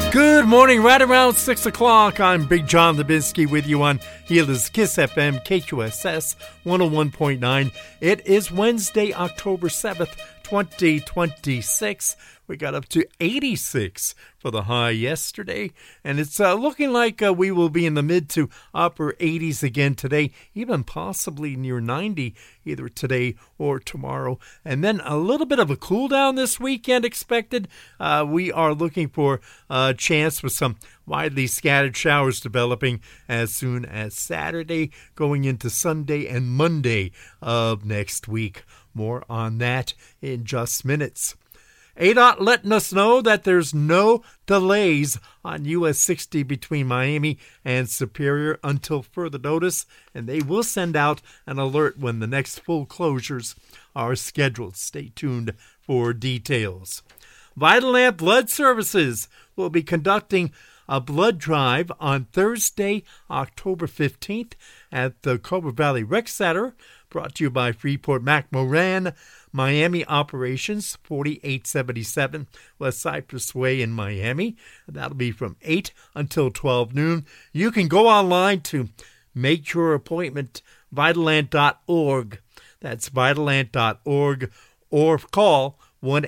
Good morning, right around 6 o'clock. I'm Big John Lubinsky with you on Healers Kiss FM, KQSS 101.9. It is Wednesday, October 7th, 2026. We got up to 86 for the high yesterday, and it's looking like we will be in the mid to upper 80s again today, even possibly near 90 either today or tomorrow. And then a little bit of a cool down this weekend expected. We are looking for a chance for some widely scattered showers developing as soon as Saturday, going into Sunday and Monday of next week. More on that in just minutes. ADOT letting us know that there's no delays on US 60 between Miami and Superior until further notice, and they will send out an alert when the next full closures are scheduled. Stay tuned for details. Vitalant Blood Services will be conducting a blood drive on Thursday, October 15th at the Cobra Valley Rec Center, brought to you by Freeport McMoran, Miami Operations, 4877 West Cypress Way in Miami. That'll be from 8 until 12 noon. You can go online to make your appointment, Vitalant.org. That's Vitalant.org, or call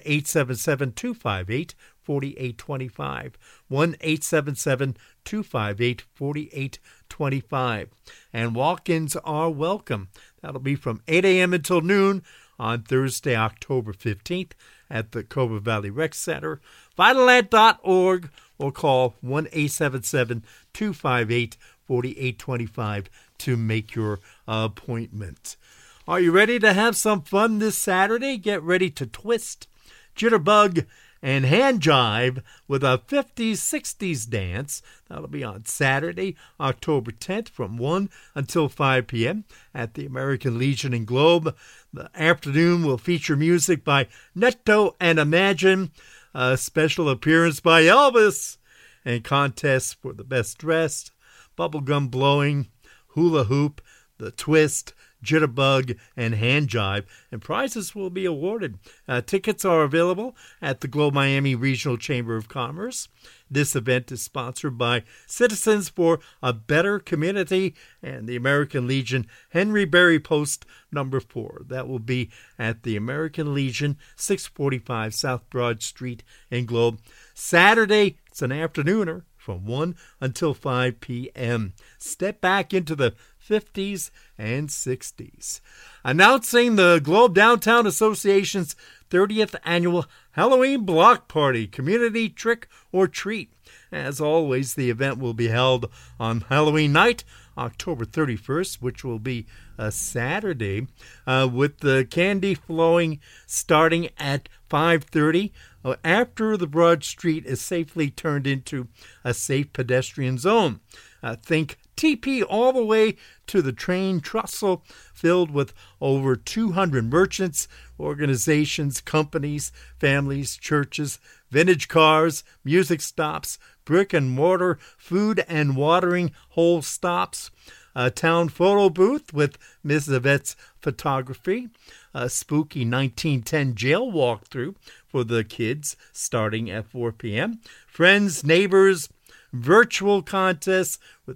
1-877-258-4825, 1-877-258-4825. And walk-ins are welcome. That'll be from 8 a.m. until noon on Thursday, October 15th at the Cobra Valley Rec Center. Vitalant.org, or call 1-877-258-4825 to make your appointment. Are you ready to have some fun this Saturday? Get ready to twist, jitterbug, and hand jive with a 50s, 60s dance. That'll be on Saturday, October 10th from 1 until 5 p.m. at the American Legion in Globe. The afternoon will feature music by Netto and Imagine, a special appearance by Elvis, and contests for the best dressed, bubblegum blowing, hula hoop, the twist, jitterbug, and hand jive, and prizes will be awarded. Tickets are available at the Globe Miami Regional Chamber of Commerce. This event is sponsored by Citizens for a Better Community and the American Legion Henry Berry Post number 4. That will be at the American Legion, 645 South Broad Street in Globe. Saturday, it's an afternooner from 1 until 5 p.m. Step back into the 50s and 60s. Announcing the Globe Downtown Association's 30th Annual Halloween Block Party Community Trick or Treat. As always, the event will be held on Halloween night, October 31st, which will be a Saturday, with the candy flowing starting at 5:30 after the Broad Street is safely turned into a safe pedestrian zone. Think TP all the way to the train trestle, filled with over 200 merchants, organizations, companies, families, churches, vintage cars, music stops, brick and mortar, food and watering hole stops, a town photo booth with Miss Yvette's photography, a spooky 1910 jail walkthrough for the kids starting at 4 p.m., friends, neighbors, virtual contests with